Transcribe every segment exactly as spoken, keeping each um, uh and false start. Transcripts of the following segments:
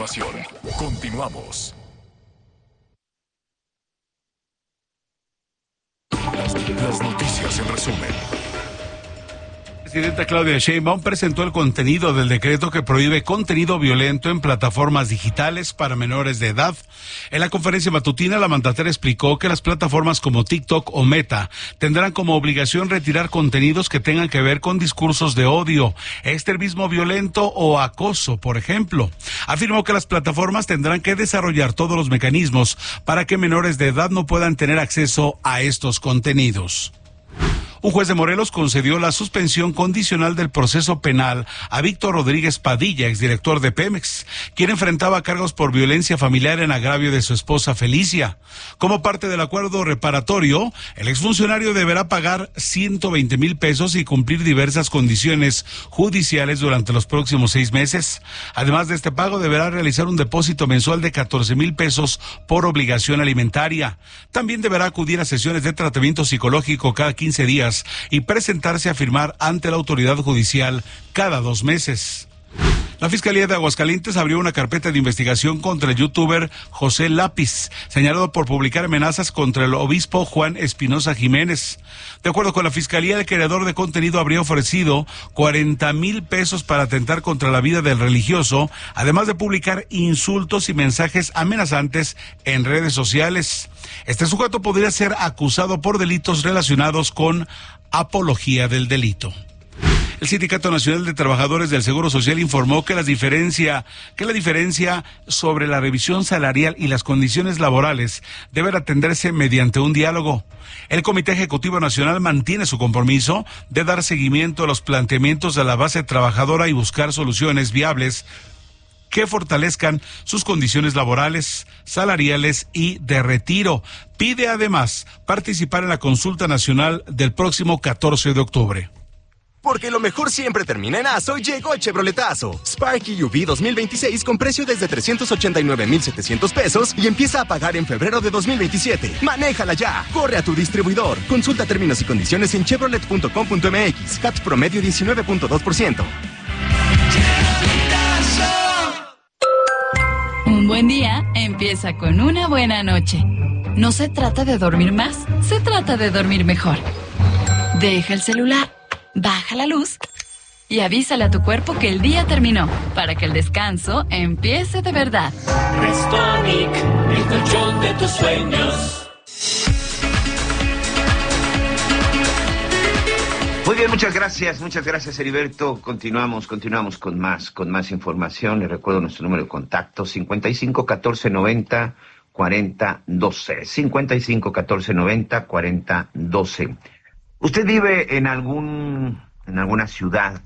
información. Continuamos. Las, las noticias en resumen. La presidenta Claudia Sheinbaum presentó el contenido del decreto que prohíbe contenido violento en plataformas digitales para menores de edad. En la conferencia matutina, la mandataria explicó que las plataformas como TikTok o Meta tendrán como obligación retirar contenidos que tengan que ver con discursos de odio, extremismo violento o acoso, por ejemplo. Afirmó que las plataformas tendrán que desarrollar todos los mecanismos para que menores de edad no puedan tener acceso a estos contenidos. Un juez de Morelos concedió la suspensión condicional del proceso penal a Víctor Rodríguez Padilla, exdirector de Pemex, quien enfrentaba cargos por violencia familiar en agravio de su esposa Felicia. Como parte del acuerdo reparatorio, el exfuncionario deberá pagar ciento veinte mil pesos y cumplir diversas condiciones judiciales durante los próximos seis meses. Además de este pago, deberá realizar un depósito mensual de catorce mil pesos por obligación alimentaria. También deberá acudir a sesiones de tratamiento psicológico cada quince días y presentarse a firmar ante la autoridad judicial cada dos meses. La Fiscalía de Aguascalientes abrió una carpeta de investigación contra el youtuber José Lápiz, señalado por publicar amenazas contra el obispo Juan Espinosa Jiménez. De acuerdo con la Fiscalía, el creador de contenido habría ofrecido cuarenta mil pesos para atentar contra la vida del religioso, además de publicar insultos y mensajes amenazantes en redes sociales. Este sujeto podría ser acusado por delitos relacionados con apología del delito. El Sindicato Nacional de Trabajadores del Seguro Social informó que, las diferencia, que la diferencia sobre la revisión salarial y las condiciones laborales deben atenderse mediante un diálogo. El Comité Ejecutivo Nacional mantiene su compromiso de dar seguimiento a los planteamientos de la base trabajadora y buscar soluciones viables que fortalezcan sus condiciones laborales, salariales y de retiro. Pide además participar en la consulta nacional del próximo catorce de octubre. Porque lo mejor siempre termina en Aso, llegó Chevroletazo. Sparky U V dos mil veintiséis con precio desde trescientos ochenta y nueve mil setecientos pesos y empieza a pagar en febrero de dos mil veintisiete. ¡Manéjala ya! Corre a tu distribuidor. Consulta términos y condiciones en chevrolet punto com punto m x. C A T promedio diecinueve punto dos por ciento. Un buen día empieza con una buena noche. No se trata de dormir más, se trata de dormir mejor. Deja el celular, baja la luz y avísale a tu cuerpo que el día terminó para que el descanso empiece de verdad. Restonic, el colchón de tus sueños. Muy bien, muchas gracias, muchas gracias, Heriberto. Continuamos, continuamos con más, con más información. Les recuerdo nuestro número de contacto, cincuenta y cinco, catorce, noventa, cuarenta, doce. cincuenta y cinco, catorce, noventa, cuarenta, doce. ¿Usted vive en algún, en alguna ciudad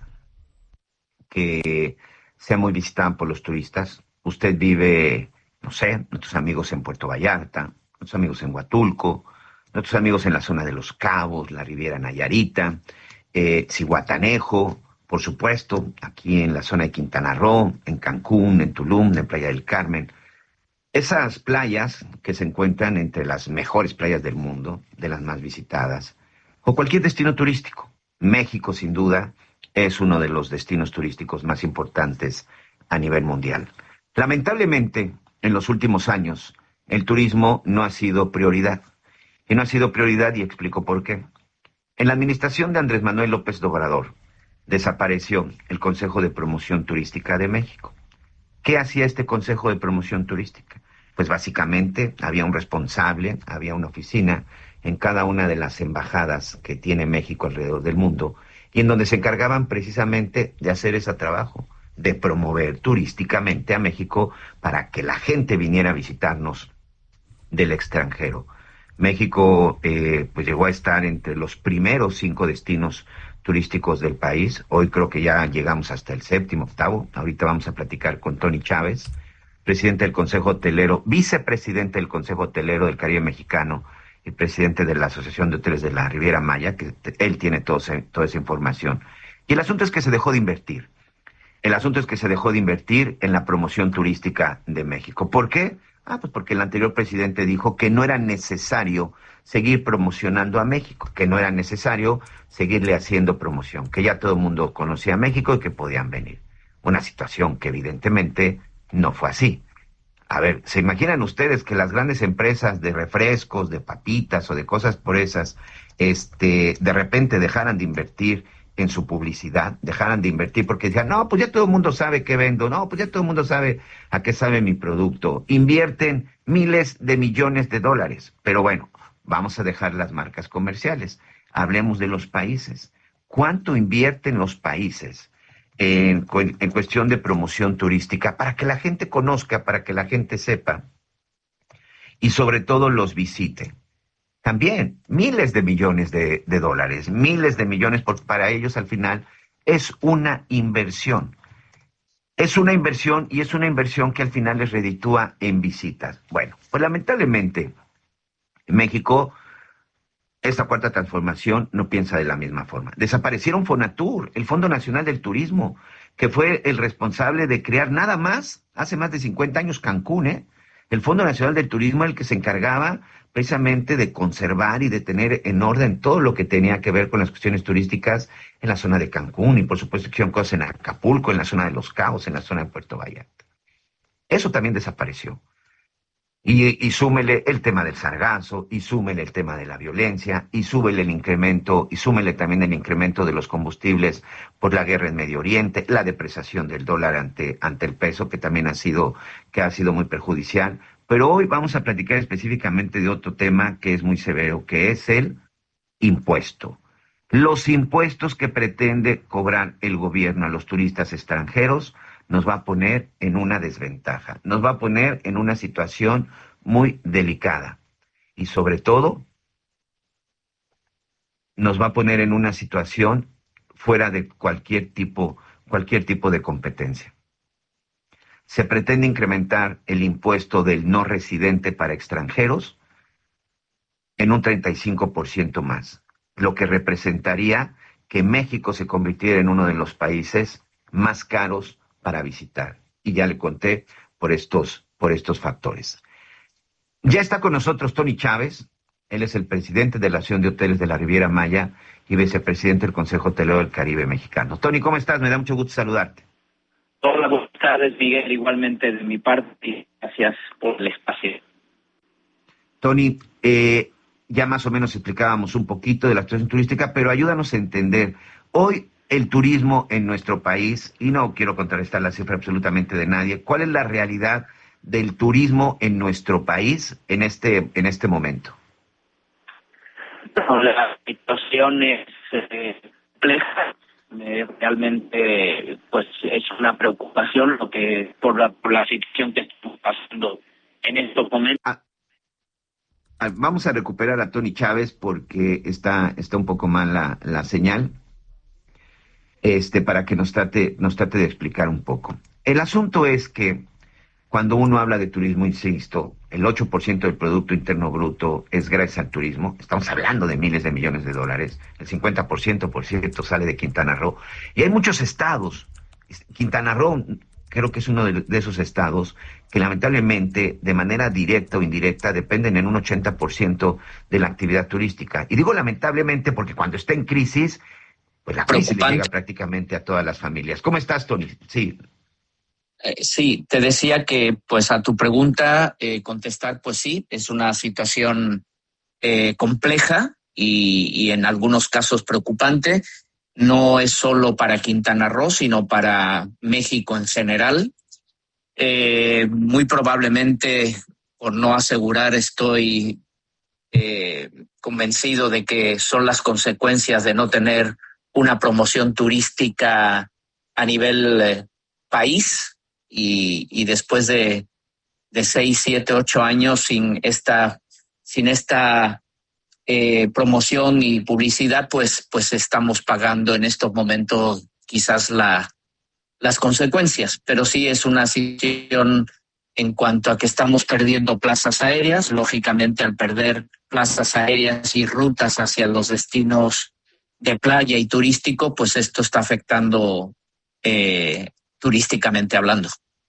que sea muy visitada por los turistas? ¿Usted vive, no sé, nuestros amigos en Puerto Vallarta, nuestros amigos en Huatulco, nuestros amigos en la zona de Los Cabos, la Riviera Nayarita, eh, Zihuatanejo, por supuesto, aquí en la zona de Quintana Roo, en Cancún, en Tulum, en Playa del Carmen? Esas playas que se encuentran entre las mejores playas del mundo, de las más visitadas, o cualquier destino turístico. México, sin duda, es uno de los destinos turísticos más importantes a nivel mundial. Lamentablemente, en los últimos años, el turismo no ha sido prioridad. Y no ha sido prioridad, y explico por qué. En la administración de Andrés Manuel López Obrador, desapareció el Consejo de Promoción Turística de México. ¿Qué hacía este Consejo de Promoción Turística? Pues básicamente había un responsable, había una oficina en cada una de las embajadas que tiene México alrededor del mundo, y en donde se encargaban precisamente de hacer ese trabajo, de promover turísticamente a México para que la gente viniera a visitarnos del extranjero. México eh, pues llegó a estar entre los primeros cinco destinos turísticos del país. Hoy creo que ya llegamos hasta el séptimo, octavo. Ahorita vamos a platicar con Tony Chávez, presidente del Consejo Hotelero, vicepresidente del Consejo Hotelero del Caribe Mexicano y presidente de la Asociación de Hoteles de la Riviera Maya, que él tiene todo ese, toda esa información. Y el asunto es que se dejó de invertir. El asunto es que se dejó de invertir en la promoción turística de México. ¿Por qué? Ah, pues porque el anterior presidente dijo que no era necesario seguir promocionando a México, que no era necesario seguirle haciendo promoción, que ya todo el mundo conocía a México y que podían venir. Una situación que evidentemente no fue así. A ver, ¿se imaginan ustedes que las grandes empresas de refrescos, de papitas o de cosas por esas, este, de repente dejaran de invertir en su publicidad, dejaran de invertir porque decían, no, pues ya todo el mundo sabe qué vendo, no, pues ya todo el mundo sabe a qué sabe mi producto? Invierten miles de millones de dólares. Pero bueno, vamos a dejar las marcas comerciales. Hablemos de los países. ¿Cuánto invierten los países en, en cuestión de promoción turística para que la gente conozca, para que la gente sepa y sobre todo los visite? También miles de millones de, de dólares, miles de millones, porque para ellos al final es una inversión. Es una inversión y es una inversión que al final les reditúa en visitas. Bueno, pues lamentablemente México, esta cuarta transformación no piensa de la misma forma. Desaparecieron Fonatur, el Fondo Nacional del Turismo, que fue el responsable de crear nada más, hace más de cincuenta años, Cancún, ¿eh? El Fondo Nacional del Turismo, el que se encargaba precisamente de conservar y de tener en orden todo lo que tenía que ver con las cuestiones turísticas en la zona de Cancún, y por supuesto que hicieron cosas en Acapulco, en la zona de Los Cabos, en la zona de Puerto Vallarta. Eso también desapareció. Y, y súmele el tema del sargazo, y súmele el tema de la violencia, y súmele el incremento, y súmele también el incremento de los combustibles por la guerra en Medio Oriente, la depreciación del dólar ante, ante el peso, que también ha sido, que ha sido muy perjudicial. Pero hoy vamos a platicar específicamente de otro tema que es muy severo, que es el impuesto. Los impuestos que pretende cobrar el gobierno a los turistas extranjeros nos va a poner en una desventaja, nos va a poner en una situación muy delicada y sobre todo nos va a poner en una situación fuera de cualquier tipo, cualquier tipo de competencia. Se pretende incrementar el impuesto del no residente para extranjeros en un treinta y cinco por ciento más, lo que representaría que México se convirtiera en uno de los países más caros para visitar. Y ya le conté por estos, por estos factores. Ya está con nosotros Tony Chávez. Él es el presidente de la Asociación de Hoteles de la Riviera Maya y vicepresidente del Consejo Hotelero del Caribe Mexicano. Tony, ¿cómo estás? Me da mucho gusto saludarte. Hola, buenas tardes, Miguel. Igualmente de mi parte, gracias por el espacio. Tony, eh, ya más o menos explicábamos un poquito de la situación turística, pero ayúdanos a entender. Hoy el turismo en nuestro país, y no quiero contrarrestar la cifra absolutamente de nadie, ¿cuál es la realidad del turismo en nuestro país en este, en este momento? No, la situación es eh, compleja. Eh, realmente pues es una preocupación lo que por la, por la situación que estamos pasando en estos momentos. Ah, ah, vamos a recuperar a Tony Chávez porque está, está un poco mal la, la señal. Este, para que nos trate, nos trate de explicar un poco. El asunto es que cuando uno habla de turismo, insisto, el ocho por ciento del Producto Interno Bruto es gracias al turismo. Estamos hablando de miles de millones de dólares. El cincuenta por ciento, por cierto, sale de Quintana Roo. Y hay muchos estados. Quintana Roo creo que es uno de, de esos estados que lamentablemente, de manera directa o indirecta, dependen en un ochenta por ciento de la actividad turística. Y digo lamentablemente porque cuando está en crisis, pues la crisis le llega prácticamente a todas las familias. ¿Cómo estás, Tony? Sí. Eh, sí, te decía que, pues, a tu pregunta, eh, contestar, pues sí, es una situación eh, compleja y, y en algunos casos preocupante. No es solo para Quintana Roo, sino para México en general. Eh, muy probablemente, por no asegurar, estoy eh, convencido de que son las consecuencias de no tener una promoción turística a nivel eh, país y, y después de, de seis, siete, ocho años sin esta, sin esta eh, promoción y publicidad, pues, pues estamos pagando en estos momentos quizás la, las consecuencias. Pero sí es una situación en cuanto a que estamos perdiendo plazas aéreas. Lógicamente, al perder plazas aéreas y rutas hacia los destinos de playa y turístico, pues esto está afectando eh, turísticamente hablando.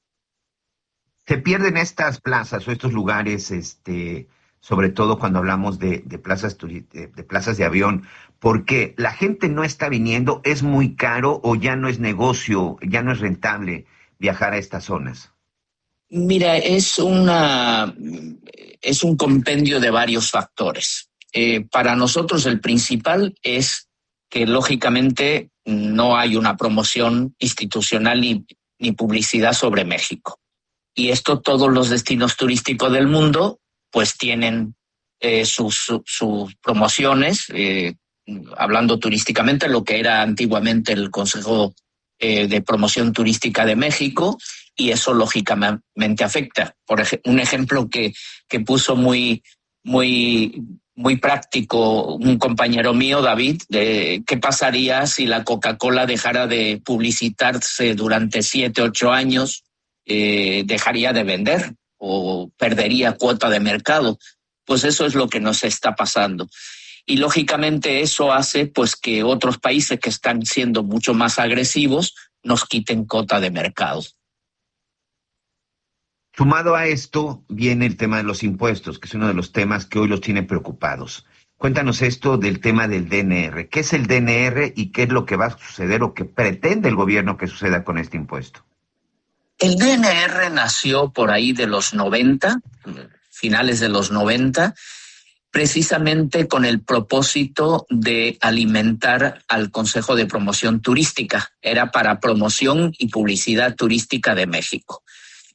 Se pierden estas plazas o estos lugares, este, sobre todo cuando hablamos de, de plazas turi- de, de plazas de avión, porque la gente no está viniendo, es muy caro o ya no es negocio, ya no es rentable viajar a estas zonas. Mira, es una es un compendio de varios factores. Eh, para nosotros el principal es que lógicamente no hay una promoción institucional ni, ni publicidad sobre México. Y esto todos los destinos turísticos del mundo pues tienen eh, sus, sus, sus promociones, eh, hablando turísticamente, lo que era antiguamente el Consejo eh, de Promoción Turística de México, y eso lógicamente afecta. Por ejemplo, un ejemplo que, que puso muy, muy, muy práctico un compañero mío, David, de qué pasaría si la Coca-Cola dejara de publicitarse durante siete, ocho años, eh, dejaría de vender o perdería cuota de mercado. Pues eso es lo que nos está pasando. Y lógicamente eso hace pues que otros países que están siendo mucho más agresivos nos quiten cuota de mercado. Sumado a esto viene el tema de los impuestos, que es uno de los temas que hoy los tiene preocupados. Cuéntanos esto del tema del D N R. ¿Qué es el D N R y qué es lo que va a suceder o que pretende el gobierno que suceda con este impuesto? El D N R nació por ahí de los noventa, finales de los noventa, precisamente con el propósito de alimentar al Consejo de Promoción Turística. Era para promoción y publicidad turística de México.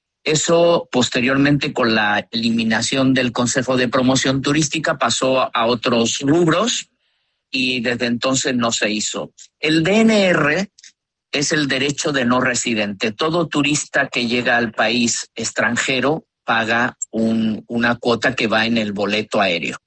Eso, posteriormente, con la eliminación del Consejo de Promoción Turística, pasó a otros rubros y desde entonces no se hizo. El D N R es el derecho de no residente. Todo turista que llega al país extranjero paga un, una cuota que va en el boleto aéreo.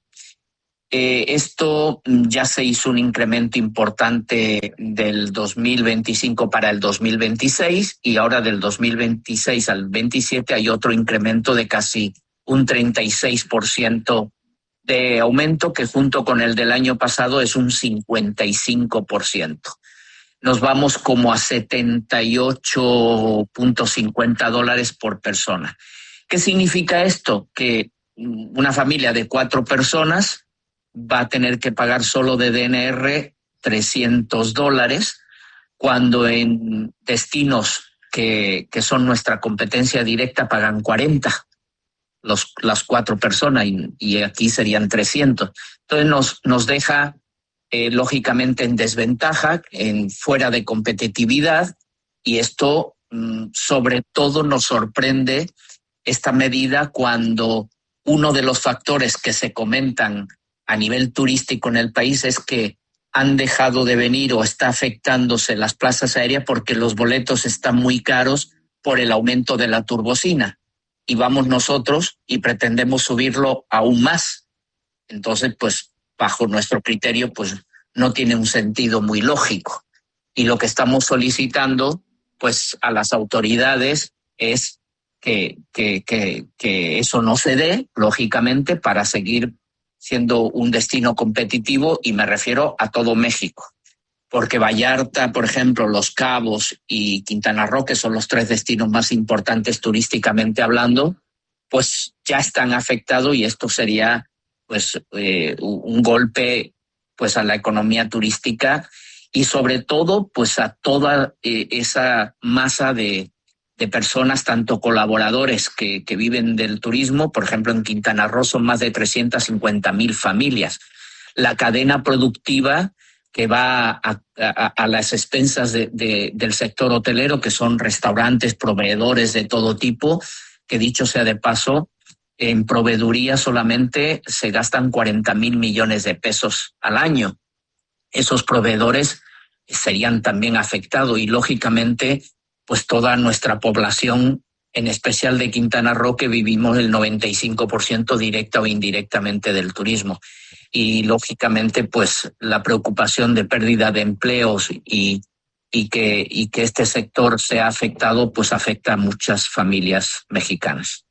Eh, esto ya se hizo un incremento importante del dos mil veinticinco para el dos mil veintiséis y ahora del dos mil veintiséis al veintisiete hay otro incremento de casi un treinta y seis por ciento de aumento, que junto con el del año pasado es un cincuenta y cinco por ciento. Nos vamos como a setenta y ocho punto cincuenta dólares por persona. ¿Qué significa esto? Que una familia de cuatro personas va a tener que pagar solo de D N R trescientos dólares, cuando en destinos que, que son nuestra competencia directa pagan cuarenta los, las cuatro personas y, y aquí serían trescientos. Entonces nos, nos deja eh, lógicamente en desventaja, en fuera de competitividad, y esto mm, sobre todo nos sorprende esta medida cuando uno de los factores que se comentan a nivel turístico en el país es que han dejado de venir o está afectándose las plazas aéreas porque los boletos están muy caros por el aumento de la turbocina. Y vamos nosotros y pretendemos subirlo aún más. Entonces, pues, bajo nuestro criterio, pues, no tiene un sentido muy lógico. Y lo que estamos solicitando, pues, a las autoridades es que, que, que, que eso no se dé, lógicamente, para seguir siendo un destino competitivo, y me refiero a todo México. Porque Vallarta, por ejemplo, Los Cabos y Quintana Roo, que son los tres destinos más importantes turísticamente hablando, pues ya están afectados, y esto sería pues eh, un golpe pues a la economía turística y sobre todo pues a toda eh, esa masa de, de personas, tanto colaboradores que, que viven del turismo. Por ejemplo, en Quintana Roo son más de trescientas cincuenta mil familias. La cadena productiva que va a, a, a las expensas de, de, del sector hotelero, que son restaurantes, proveedores de todo tipo, que dicho sea de paso, en proveeduría solamente se gastan cuarenta mil millones de pesos al año. Esos proveedores serían también afectados y, lógicamente, pues toda nuestra población, en especial de Quintana Roo, que vivimos el noventa y cinco por ciento directa o indirectamente del turismo. Y, lógicamente, pues la preocupación de pérdida de empleos y, y, que, y que este sector sea afectado, pues afecta a muchas familias mexicanas.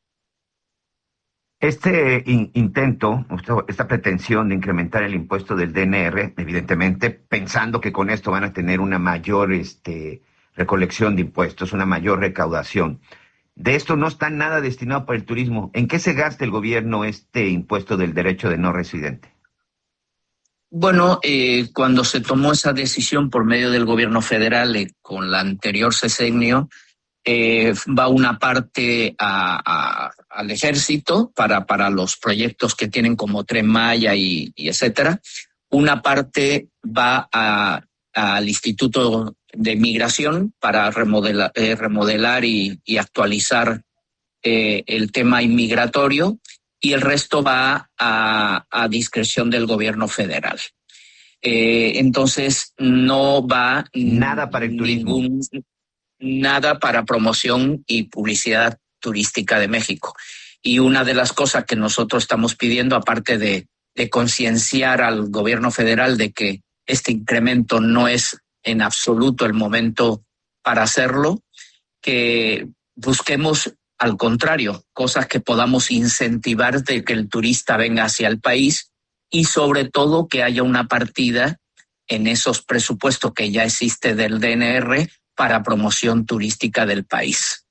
Este in- intento, esta pretensión de incrementar el impuesto del D N R, evidentemente pensando que con esto van a tener una mayor este, recolección de impuestos, una mayor recaudación. De esto no está nada destinado para el turismo. ¿En qué se gasta el gobierno este impuesto del derecho de no residente? Bueno, eh, cuando se tomó esa decisión por medio del gobierno federal eh, con la anterior sexenio, eh, va una parte a, a, al ejército para, para los proyectos que tienen como Tren Maya y, y etcétera. Una parte va a, al Instituto de Migración para remodelar, eh, remodelar y, y actualizar eh, el tema inmigratorio, y el resto va a, a discreción del gobierno federal. Eh, entonces no va nada para el turismo. Ningún, nada para promoción y publicidad turística de México. Y una de las cosas que nosotros estamos pidiendo, aparte de, de concienciar al gobierno federal de que este incremento no es en absoluto el momento para hacerlo, que busquemos al contrario, cosas que podamos incentivar de que el turista venga hacia el país, y sobre todo que haya una partida en esos presupuestos que ya existe del D N R para promoción turística del país.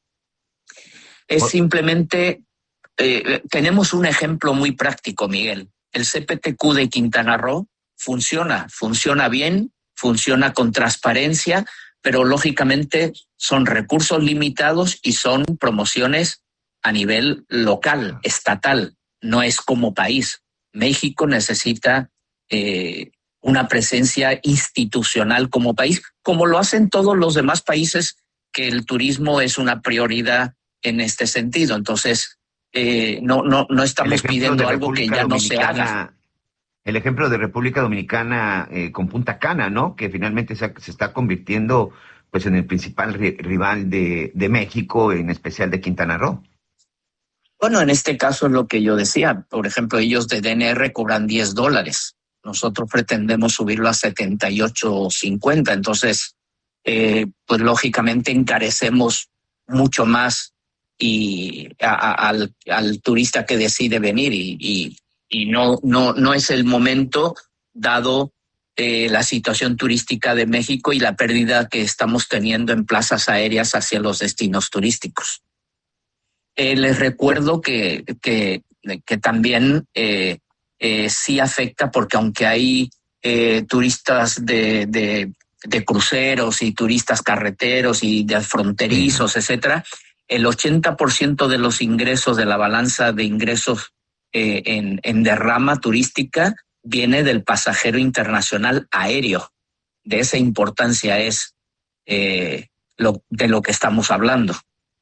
Es simplemente, eh, tenemos un ejemplo muy práctico, Miguel. El C P T Q de Quintana Roo funciona, funciona bien, funciona con transparencia, pero lógicamente son recursos limitados y son promociones a nivel local, estatal, no es como país. México necesita eh, una presencia institucional como país, como lo hacen todos los demás países, que el turismo es una prioridad en este sentido. Entonces, eh, no, no, no estamos pidiendo algo que ya no se haga. El ejemplo de República Dominicana eh, con Punta Cana, ¿no? Que finalmente se, se está convirtiendo pues en el principal ri- rival de, de México, en especial de Quintana Roo. Bueno, en este caso es lo que yo decía. Por ejemplo, ellos de D N R cobran diez dólares. Nosotros pretendemos subirlo a setenta y ocho cincuenta. Entonces, eh, pues lógicamente encarecemos mucho más y a, a, al, al turista que decide venir y, y y no, no, no es el momento, dado eh, la situación turística de México y la pérdida que estamos teniendo en plazas aéreas hacia los destinos turísticos. Eh, les recuerdo que, que, que también eh, eh, sí afecta, porque aunque hay eh, turistas de, de, de cruceros y turistas carreteros y de fronterizos, sí, etcétera, el ochenta por ciento de los ingresos de la balanza de ingresos Eh, en, en derrama turística viene del pasajero internacional aéreo. De esa importancia es eh, lo, de lo que estamos hablando.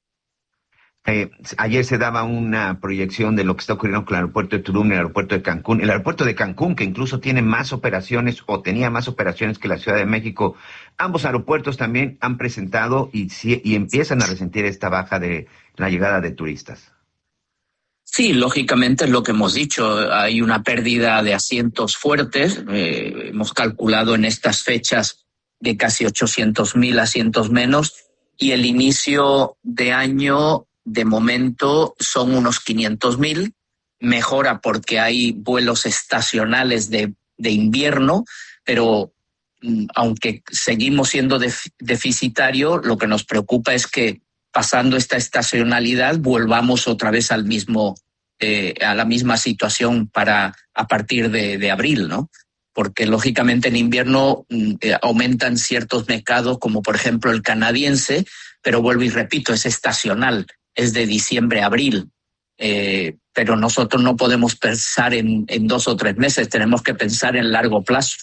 Eh, ayer se daba una proyección de lo que está ocurriendo con el aeropuerto de Tulum y el aeropuerto de Cancún. El aeropuerto de Cancún, que incluso tiene más operaciones o tenía más operaciones que la Ciudad de México. Ambos aeropuertos también han presentado y, y empiezan a resentir esta baja de la llegada de turistas. Sí, lógicamente es lo que hemos dicho. Hay una pérdida de asientos fuertes. Eh, hemos calculado en estas fechas de casi ochocientos mil asientos menos, y el inicio de año de momento son unos quinientos mil. Mejora porque hay vuelos estacionales de, de invierno, pero aunque seguimos siendo def- deficitario, lo que nos preocupa es que pasando esta estacionalidad volvamos otra vez al mismo, eh, a la misma situación para a partir de, de abril, ¿no? Porque lógicamente en invierno eh, aumentan ciertos mercados, como por ejemplo el canadiense, pero vuelvo y repito, es estacional, es de diciembre a abril. Eh, pero nosotros no podemos pensar en, en dos o tres meses, tenemos que pensar en largo plazo.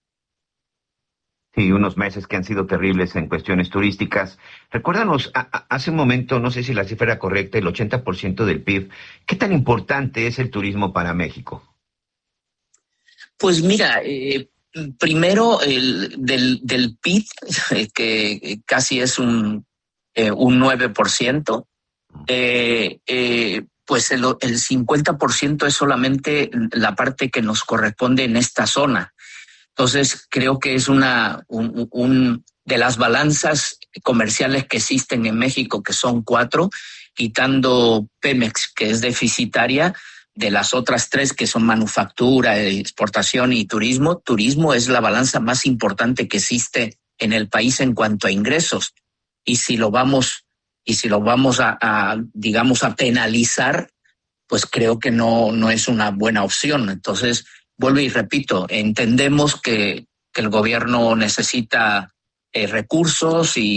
Sí, unos meses que han sido terribles en cuestiones turísticas. Recuérdanos, a, a, hace un momento, no sé si la cifra era correcta, el ochenta por ciento del P I B. ¿Qué tan importante es el turismo para México? Pues mira, eh, primero el, del, del P I B, eh, que casi es un, eh, un nueve por ciento, eh, eh, pues el, el cincuenta por ciento es solamente la parte que nos corresponde en esta zona. Entonces, creo que es una un, un de las balanzas comerciales que existen en México, que son cuatro, quitando Pemex, que es deficitaria, de las otras tres, que son manufactura, exportación y turismo. Turismo es la balanza más importante que existe en el país en cuanto a ingresos. Y si lo vamos, y si lo vamos a, a digamos, a penalizar, pues creo que no, no es una buena opción. Entonces, vuelvo y repito, entendemos que, que el gobierno necesita eh, recursos y,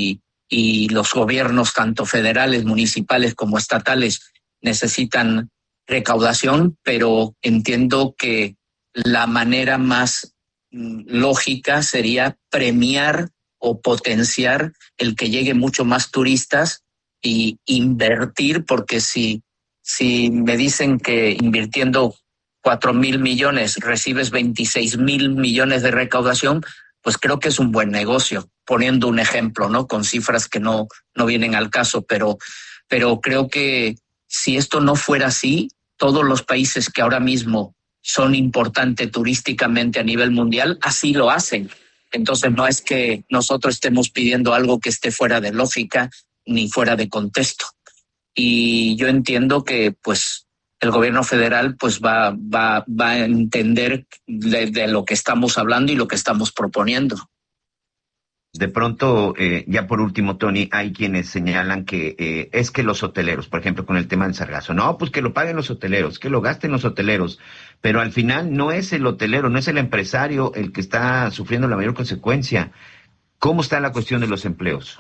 y los gobiernos, tanto federales, municipales como estatales, necesitan recaudación, pero entiendo que la manera más lógica sería premiar o potenciar el que llegue mucho más turistas y invertir, porque si, si me dicen que invirtiendo cuatro mil millones recibes veintiséis mil millones de recaudación, pues creo que es un buen negocio, poniendo un ejemplo, ¿no? Con cifras que no, no vienen al caso, pero, pero creo que si esto no fuera así, todos los países que ahora mismo son importantes turísticamente a nivel mundial, así lo hacen. Entonces no es que nosotros estemos pidiendo algo que esté fuera de lógica ni fuera de contexto. Y yo entiendo que pues el gobierno federal pues va, va, va a entender de, de lo que estamos hablando y lo que estamos proponiendo. De pronto, eh, ya por último, Tony, hay quienes señalan que eh, es que los hoteleros, por ejemplo, con el tema del sargazo, no, pues que lo paguen los hoteleros, que lo gasten los hoteleros, pero al final no es el hotelero, no es el empresario el que está sufriendo la mayor consecuencia. ¿Cómo está la cuestión de los empleos?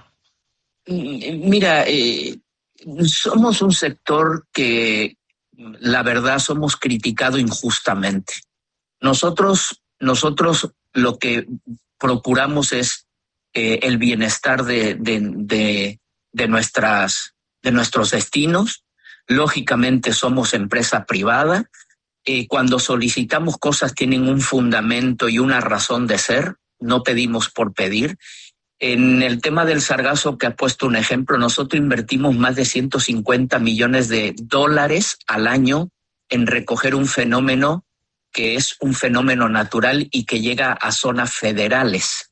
Mira, eh, somos un sector que, la verdad, somos criticados injustamente. Nosotros, nosotros lo que procuramos es Eh, el bienestar de, de, de, de, nuestras, de nuestros destinos. Lógicamente somos empresa privada. Eh, cuando solicitamos cosas tienen un fundamento y una razón de ser. No pedimos por pedir. En el tema del sargazo, que ha puesto un ejemplo, nosotros invertimos más de ciento cincuenta millones de dólares al año en recoger un fenómeno que es un fenómeno natural y que llega a zonas federales.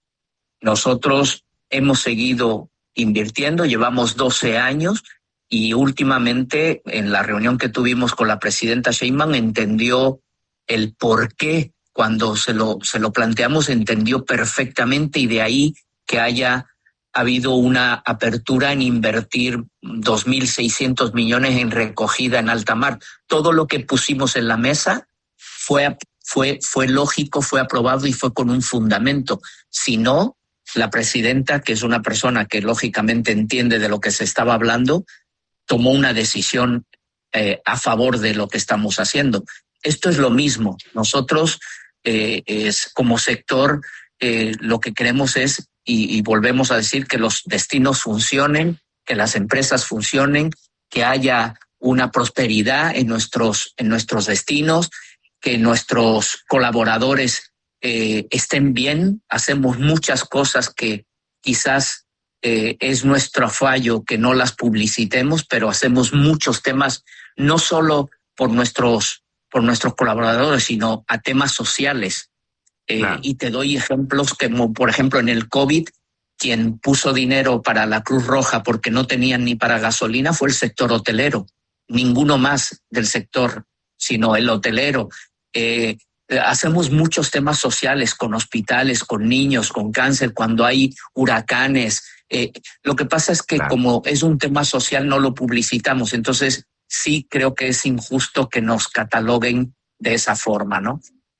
Nosotros hemos seguido invirtiendo, llevamos doce años y últimamente en la reunión que tuvimos con la presidenta Sheinbaum entendió el por qué. Cuando se lo, se lo planteamos entendió perfectamente y de ahí que haya habido una apertura en invertir dos mil seiscientos millones en recogida en alta mar. Todo lo que pusimos en la mesa fue, fue, fue lógico, fue aprobado y fue con un fundamento. Si no, la presidenta, que es una persona que lógicamente entiende de lo que se estaba hablando, tomó una decisión eh, a favor de lo que estamos haciendo. Esto es lo mismo. Nosotros, eh, es, como sector, eh, lo que queremos es, y, y volvemos a decir, que los destinos funcionen, que las empresas funcionen, que haya una prosperidad en nuestros, en nuestros destinos, que nuestros colaboradores Eh, estén bien. Hacemos muchas cosas que quizás eh, es nuestro fallo que no las publicitemos, pero hacemos muchos temas, no solo por nuestros, por nuestros colaboradores, sino a temas sociales. Eh, claro. Y te doy ejemplos como, por ejemplo, en el COVID, quien puso dinero para la Cruz Roja porque no tenían ni para gasolina fue el sector hotelero. Ninguno más del sector, sino el hotelero. Eh, Hacemos muchos temas sociales con hospitales, con niños, con cáncer, cuando hay huracanes. Eh, lo que pasa es que claro, como es un tema social no lo publicitamos. Entonces sí creo que es injusto que nos cataloguen de esa forma, ¿no?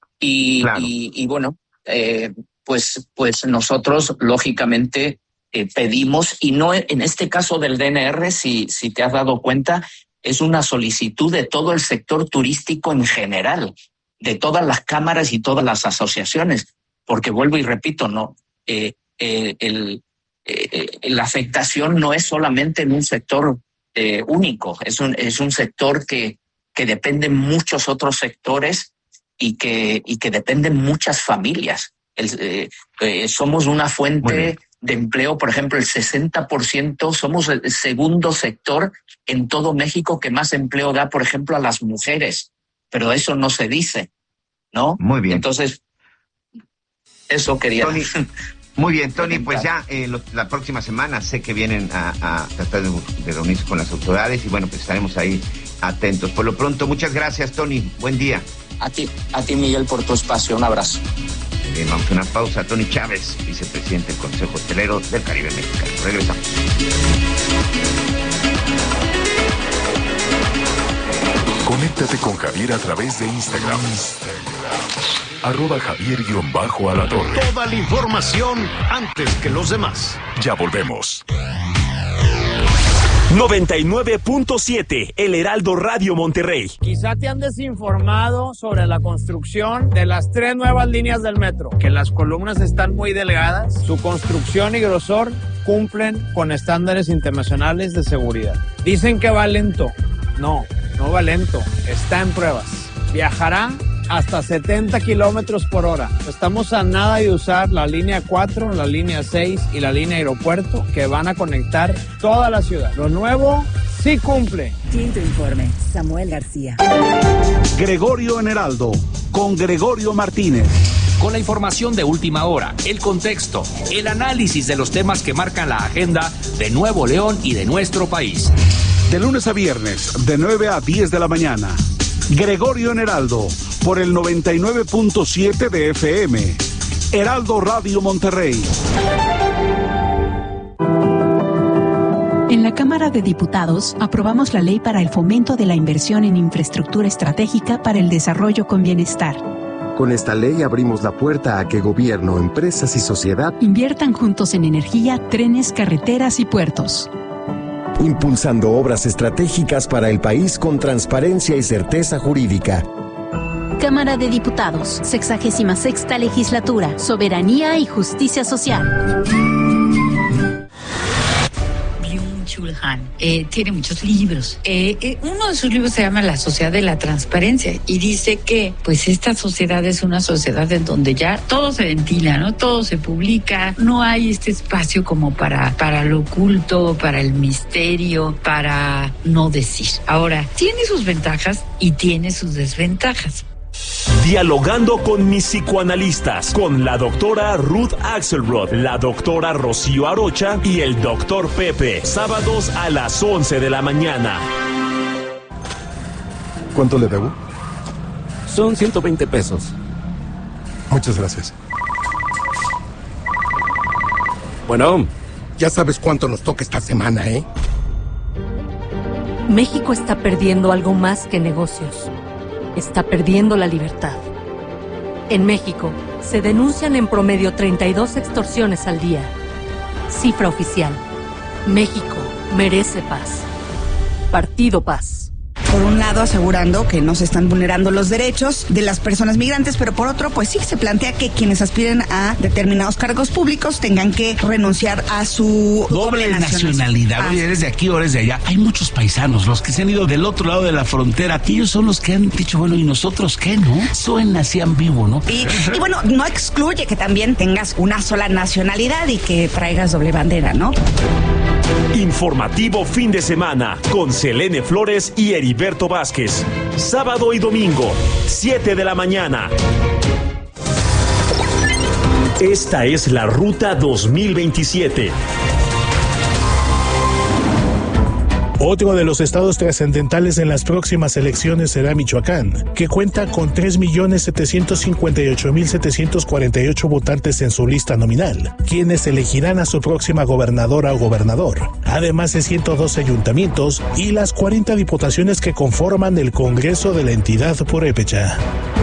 Y, claro. y, y bueno, eh, pues, pues nosotros lógicamente eh, pedimos, y no en este caso del D N R, si, si te has dado cuenta, es una solicitud de todo el sector turístico en general, de todas las cámaras y todas las asociaciones, porque vuelvo y repito, no, eh, eh, el, eh, la afectación no es solamente en un sector eh, único, es un, es un sector que, que dependen muchos otros sectores y que, y que dependen muchas familias. El, eh, eh, somos una fuente de empleo, por ejemplo, el sesenta por ciento, somos el segundo sector en todo México que más empleo da, por ejemplo, a las mujeres. Pero eso no se dice, ¿no? Muy bien. Entonces, eso quería. Tony, muy bien, Tony, pues ya eh, lo, la próxima semana sé que vienen a, a tratar de, de reunirse con las autoridades y bueno, pues estaremos ahí atentos. Por lo pronto, muchas gracias, Tony. Buen día. A ti, a ti, Miguel, por tu espacio. Un abrazo. Bien, vamos a una pausa. Tony Chávez, vicepresidente del Consejo Hotelero del Caribe Mexicano. Regresamos. Conéctate con Javier a través de Instagram. Instagram. arroba Javier-Alatorre. Toda la información antes que los demás. Ya volvemos. noventa y nueve punto siete, El Heraldo Radio Monterrey. Quizá te han desinformado sobre la construcción de las tres nuevas líneas del metro, que las columnas están muy delgadas, su construcción y grosor cumplen con estándares internacionales de seguridad. Dicen que va lento. No, no va lento, está en pruebas. Viajará hasta setenta kilómetros por hora. Estamos a nada de usar la línea cuatro, la línea seis y la línea aeropuerto, que van a conectar toda la ciudad. Lo nuevo sí cumple. Quinto informe, Samuel García. Gregorio en Heraldo, con Gregorio Martínez. Con la información de última hora, el contexto, el análisis de los temas que marcan la agenda de Nuevo León y de nuestro país. De lunes a viernes, de nueve a diez de la mañana. Gregorio en Heraldo, por el noventa y nueve punto siete de F M. Heraldo Radio Monterrey. En la Cámara de Diputados aprobamos la ley para el fomento de la inversión en infraestructura estratégica para el desarrollo con bienestar. Con esta ley abrimos la puerta a que gobierno, empresas y sociedad inviertan juntos en energía, trenes, carreteras y puertos. Impulsando obras estratégicas para el país con transparencia y certeza jurídica. Cámara de Diputados, sexagésima sexta legislatura, soberanía y justicia social. Byung-Chul Han eh, tiene muchos libros. Eh, eh, uno de sus libros se llama La Sociedad de la Transparencia y dice que pues esta sociedad es una sociedad en donde ya todo se ventila, ¿no? Todo se publica, no hay este espacio como para, para lo oculto, para el misterio, para no decir. Ahora, tiene sus ventajas y tiene sus desventajas. Dialogando con mis psicoanalistas, con la doctora Ruth Axelrod, la doctora Rocío Arocha y el doctor Pepe, sábados a las once de la mañana. ¿Cuánto le debo? Son ciento veinte pesos. Muchas gracias. Bueno, ya sabes cuánto nos toca esta semana, ¿eh? México está perdiendo algo más que negocios. Está perdiendo la libertad. En México, se denuncian en promedio treinta y dos extorsiones al día. Cifra oficial. México merece paz. Partido Paz. Por un lado, asegurando que no se están vulnerando los derechos de las personas migrantes, pero por otro, pues sí, se plantea que quienes aspiren a determinados cargos públicos tengan que renunciar a su doble, doble nacionalidad. Ah. Oye, eres de aquí o eres de allá. Hay muchos paisanos, los que se han ido del otro lado de la frontera. Ellos son los que han dicho, bueno, ¿y nosotros qué, no? Suena así ambiguo, ¿no? Y, y bueno, no excluye que también tengas una sola nacionalidad y que traigas doble bandera, ¿no? Informativo fin de semana con Selene Flores y Heriberto Vázquez. Sábado y domingo, siete de la mañana. Esta es la Ruta dos mil veintisiete. Otro de los estados trascendentales en las próximas elecciones será Michoacán, que cuenta con tres millones setecientos cincuenta y ocho mil setecientos cuarenta y ocho votantes en su lista nominal, quienes elegirán a su próxima gobernadora o gobernador, además de ciento doce ayuntamientos y las cuarenta diputaciones que conforman el Congreso de la entidad purépecha.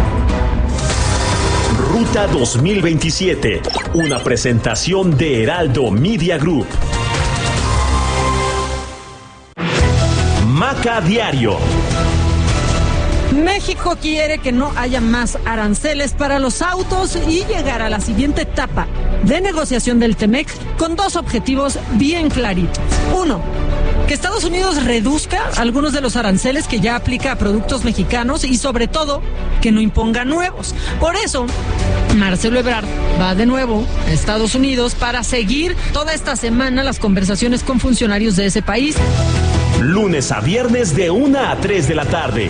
Ruta dos mil veintisiete, una presentación de Heraldo Media Group. Maca Diario. México quiere que no haya más aranceles para los autos y llegar a la siguiente etapa de negociación del T-M E C con dos objetivos bien claritos. Uno, que Estados Unidos reduzca algunos de los aranceles que ya aplica a productos mexicanos y sobre todo que no imponga nuevos. Por eso, Marcelo Ebrard va de nuevo a Estados Unidos para seguir toda esta semana las conversaciones con funcionarios de ese país. Lunes a viernes de una a tres de la tarde.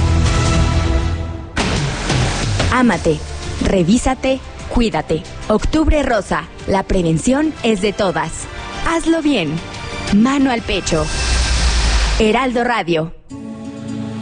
Ámate, revísate, cuídate. Octubre Rosa, la prevención es de todas. Hazlo bien. Mano al pecho. Heraldo Radio.